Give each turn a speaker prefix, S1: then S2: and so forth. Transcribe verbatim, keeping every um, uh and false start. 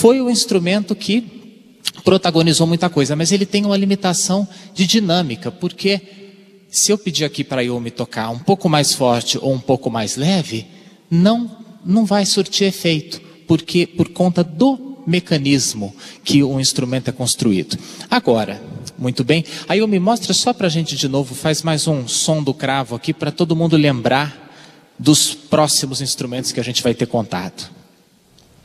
S1: foi o instrumento que protagonizou muita coisa, mas ele tem uma limitação de dinâmica, porque se eu pedir aqui para a Yumi tocar um pouco mais forte ou um pouco mais leve, não, não vai surtir efeito, porque por conta do mecanismo que o instrumento é construído. Agora, muito bem, a Yumi mostra só para a gente de novo, faz mais um som do cravo aqui para todo mundo lembrar dos próximos instrumentos que a gente vai ter contato.